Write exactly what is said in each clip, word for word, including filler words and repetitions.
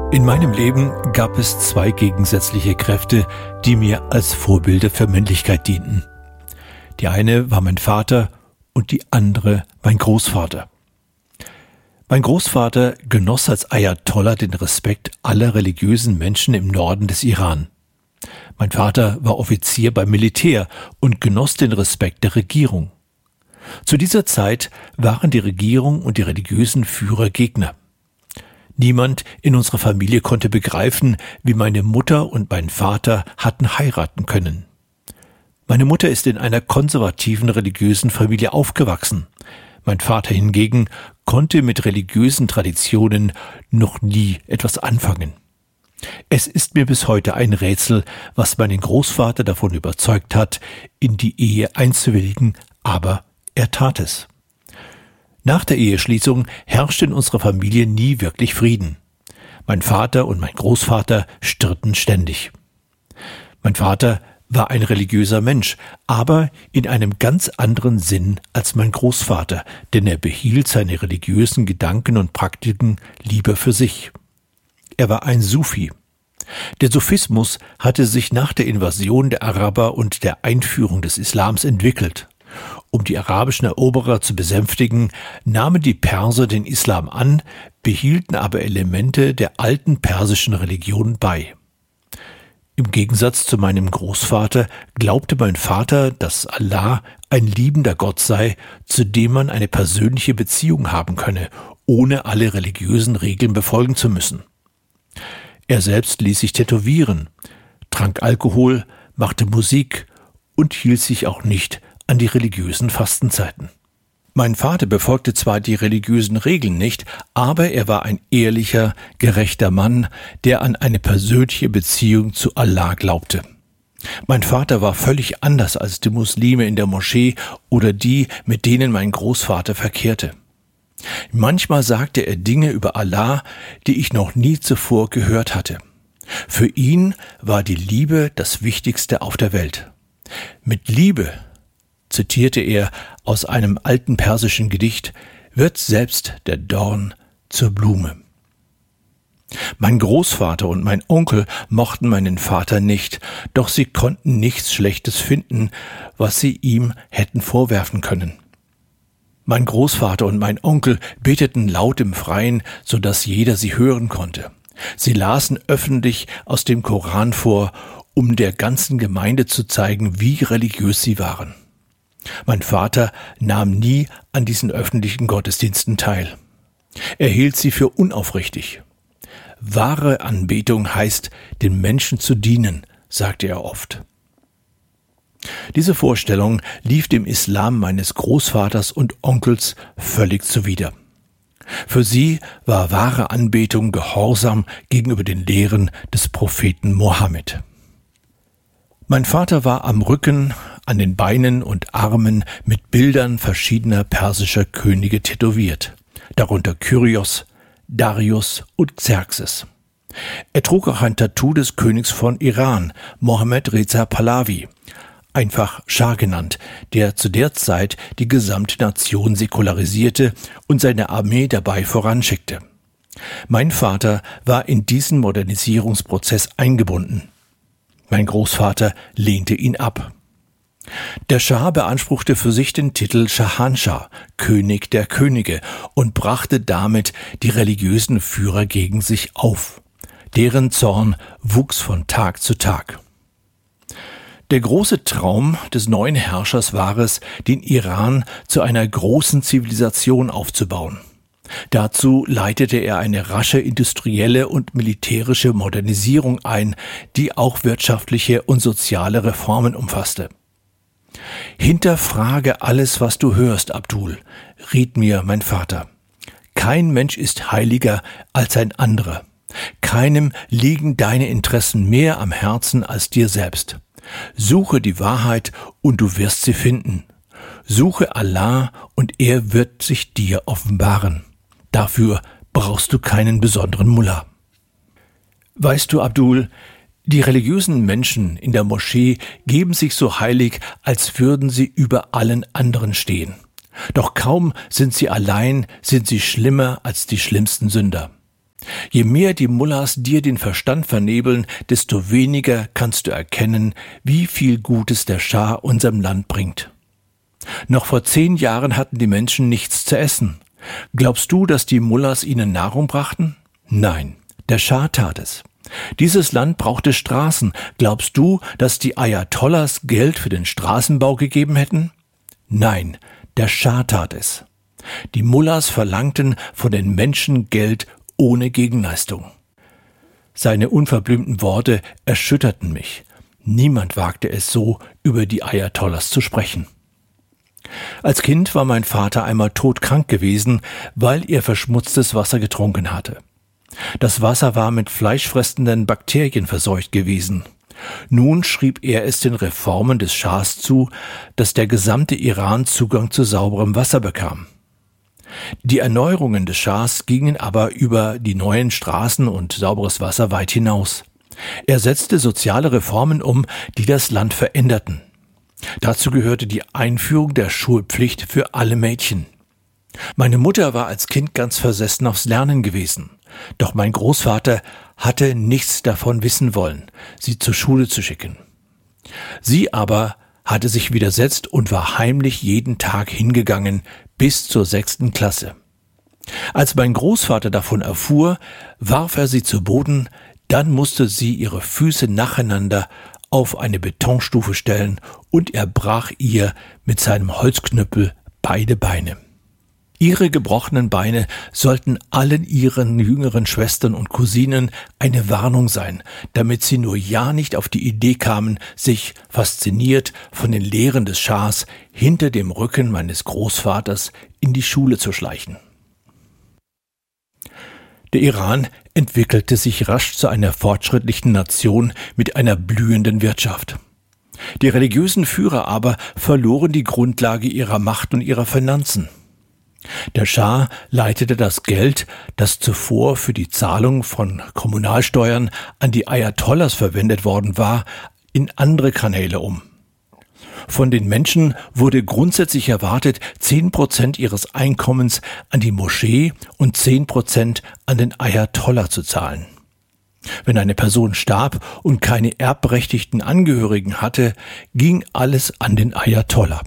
In meinem Leben gab es zwei gegensätzliche Kräfte, die mir als Vorbilder für Männlichkeit dienten. Die eine war mein Vater und die andere mein Großvater. Mein Großvater genoss als Ayatollah den Respekt aller religiösen Menschen im Norden des Iran. Mein Vater war Offizier beim Militär und genoss den Respekt der Regierung. Zu dieser Zeit waren die Regierung und die religiösen Führer Gegner. Niemand in unserer Familie konnte begreifen, wie meine Mutter und mein Vater hatten heiraten können. Meine Mutter ist in einer konservativen religiösen Familie aufgewachsen. Mein Vater hingegen konnte mit religiösen Traditionen noch nie etwas anfangen. Es ist mir bis heute ein Rätsel, was meinen Großvater davon überzeugt hat, in die Ehe einzuwilligen, aber er tat es. Nach der Eheschließung herrschte in unserer Familie nie wirklich Frieden. Mein Vater und mein Großvater stritten ständig. Mein Vater war ein religiöser Mensch, aber in einem ganz anderen Sinn als mein Großvater, denn er behielt seine religiösen Gedanken und Praktiken lieber für sich. Er war ein Sufi. Der Sufismus hatte sich nach der Invasion der Araber und der Einführung des Islams entwickelt. Um die arabischen Eroberer zu besänftigen, nahmen die Perser den Islam an, behielten aber Elemente der alten persischen Religion bei. Im Gegensatz zu meinem Großvater glaubte mein Vater, dass Allah ein liebender Gott sei, zu dem man eine persönliche Beziehung haben könne, ohne alle religiösen Regeln befolgen zu müssen. Er selbst ließ sich tätowieren, trank Alkohol, machte Musik und hielt sich auch nicht an die religiösen Fastenzeiten. Mein Vater befolgte zwar die religiösen Regeln nicht, aber er war ein ehrlicher, gerechter Mann, der an eine persönliche Beziehung zu Allah glaubte. Mein Vater war völlig anders als die Muslime in der Moschee oder die, mit denen mein Großvater verkehrte. Manchmal sagte er Dinge über Allah, die ich noch nie zuvor gehört hatte. Für ihn war die Liebe das Wichtigste auf der Welt. Mit Liebe, zitierte er aus einem alten persischen Gedicht, wird selbst der Dorn zur Blume. Mein Großvater und mein Onkel mochten meinen Vater nicht, doch sie konnten nichts Schlechtes finden, was sie ihm hätten vorwerfen können. Mein Großvater und mein Onkel beteten laut im Freien, so dass jeder sie hören konnte. Sie lasen öffentlich aus dem Koran vor, um der ganzen Gemeinde zu zeigen, wie religiös sie waren. Mein Vater nahm nie an diesen öffentlichen Gottesdiensten teil. Er hielt sie für unaufrichtig. Wahre Anbetung heißt, den Menschen zu dienen, sagte er oft. Diese Vorstellung lief dem Islam meines Großvaters und Onkels völlig zuwider. Für sie war wahre Anbetung Gehorsam gegenüber den Lehren des Propheten Mohammed. Mein Vater war am Rücken, an den Beinen und Armen mit Bildern verschiedener persischer Könige tätowiert, darunter Kyrios, Darius und Xerxes. Er trug auch ein Tattoo des Königs von Iran, Mohammed Reza Pahlavi, einfach Schah genannt, der zu der Zeit die gesamte Nation säkularisierte und seine Armee dabei voranschickte. Mein Vater war in diesen Modernisierungsprozess eingebunden. Mein Großvater lehnte ihn ab. Der Schah beanspruchte für sich den Titel Schahanschah, König der Könige, und brachte damit die religiösen Führer gegen sich auf. Deren Zorn wuchs von Tag zu Tag. Der große Traum des neuen Herrschers war es, den Iran zu einer großen Zivilisation aufzubauen. Dazu leitete er eine rasche industrielle und militärische Modernisierung ein, die auch wirtschaftliche und soziale Reformen umfasste. Hinterfrage alles, was du hörst, Abdul, riet mir mein Vater. Kein Mensch ist heiliger als ein anderer. Keinem liegen deine Interessen mehr am Herzen als dir selbst. Suche die Wahrheit und du wirst sie finden. Suche Allah und er wird sich dir offenbaren. Dafür brauchst du keinen besonderen Mullah. Weißt du, Abdul, die religiösen Menschen in der Moschee geben sich so heilig, als würden sie über allen anderen stehen. Doch kaum sind sie allein, sind sie schlimmer als die schlimmsten Sünder. Je mehr die Mullahs dir den Verstand vernebeln, desto weniger kannst du erkennen, wie viel Gutes der Schah unserem Land bringt. Noch vor zehn Jahren hatten die Menschen nichts zu essen. Glaubst du, dass die Mullahs ihnen Nahrung brachten? Nein, der Schah tat es. Dieses Land brauchte Straßen. Glaubst du, dass die Ayatollahs Geld für den Straßenbau gegeben hätten? Nein, der Schah tat es. Die Mullahs verlangten von den Menschen Geld ohne Gegenleistung. Seine unverblümten Worte erschütterten mich. Niemand wagte es so, über die Ayatollahs zu sprechen. Als Kind war mein Vater einmal todkrank gewesen, weil er verschmutztes Wasser getrunken hatte. Das Wasser war mit fleischfressenden Bakterien verseucht gewesen. Nun schrieb er es den Reformen des Schahs zu, dass der gesamte Iran Zugang zu sauberem Wasser bekam. Die Erneuerungen des Schahs gingen aber über die neuen Straßen und sauberes Wasser weit hinaus. Er setzte soziale Reformen um, die das Land veränderten. Dazu gehörte die Einführung der Schulpflicht für alle Mädchen. Meine Mutter war als Kind ganz versessen aufs Lernen gewesen. Doch mein Großvater hatte nichts davon wissen wollen, sie zur Schule zu schicken. Sie aber hatte sich widersetzt und war heimlich jeden Tag hingegangen bis zur sechsten Klasse. Als mein Großvater davon erfuhr, warf er sie zu Boden, dann musste sie ihre Füße nacheinander auf eine Betonstufe stellen und er brach ihr mit seinem Holzknüppel beide Beine. Ihre gebrochenen Beine sollten allen ihren jüngeren Schwestern und Cousinen eine Warnung sein, damit sie nur ja nicht auf die Idee kamen, sich, fasziniert von den Lehren des Schahs, hinter dem Rücken meines Großvaters in die Schule zu schleichen. Der Iran entwickelte sich rasch zu einer fortschrittlichen Nation mit einer blühenden Wirtschaft. Die religiösen Führer aber verloren die Grundlage ihrer Macht und ihrer Finanzen. Der Schah leitete das Geld, das zuvor für die Zahlung von Kommunalsteuern an die Ayatollahs verwendet worden war, in andere Kanäle um. Von den Menschen wurde grundsätzlich erwartet, zehn Prozent ihres Einkommens an die Moschee und zehn Prozent an den Ayatollah zu zahlen. Wenn eine Person starb und keine erbberechtigten Angehörigen hatte, ging alles an den Ayatollah.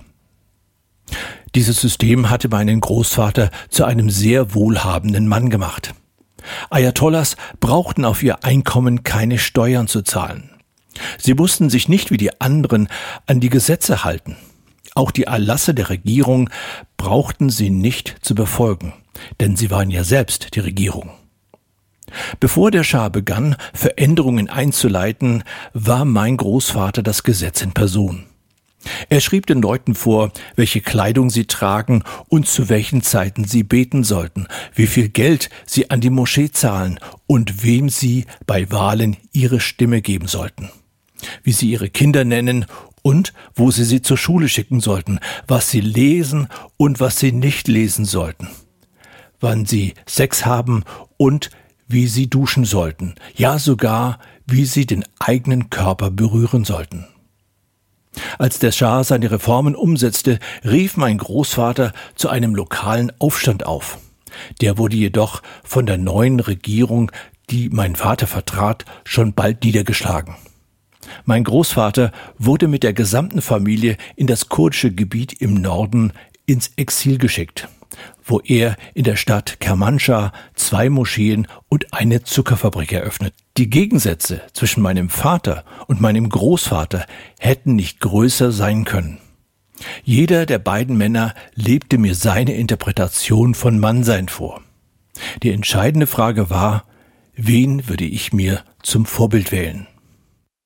Dieses System hatte meinen Großvater zu einem sehr wohlhabenden Mann gemacht. Ayatollahs brauchten auf ihr Einkommen keine Steuern zu zahlen. Sie mussten sich nicht wie die anderen an die Gesetze halten. Auch die Erlasse der Regierung brauchten sie nicht zu befolgen, denn sie waren ja selbst die Regierung. Bevor der Schah begann, Veränderungen einzuleiten, war mein Großvater das Gesetz in Person. Er schrieb den Leuten vor, welche Kleidung sie tragen und zu welchen Zeiten sie beten sollten, wie viel Geld sie an die Moschee zahlen und wem sie bei Wahlen ihre Stimme geben sollten, wie sie ihre Kinder nennen und wo sie sie zur Schule schicken sollten, was sie lesen und was sie nicht lesen sollten, wann sie Sex haben und wie sie duschen sollten, ja sogar, wie sie den eigenen Körper berühren sollten. Als der Schah seine Reformen umsetzte, rief mein Großvater zu einem lokalen Aufstand auf. Der wurde jedoch von der neuen Regierung, die mein Vater vertrat, schon bald niedergeschlagen. Mein Großvater wurde mit der gesamten Familie in das kurdische Gebiet im Norden ins Exil geschickt, wo er in der Stadt Kermanschah zwei Moscheen und eine Zuckerfabrik eröffnet. Die Gegensätze zwischen meinem Vater und meinem Großvater hätten nicht größer sein können. Jeder der beiden Männer lebte mir seine Interpretation von Mannsein vor. Die entscheidende Frage war, wen würde ich mir zum Vorbild wählen?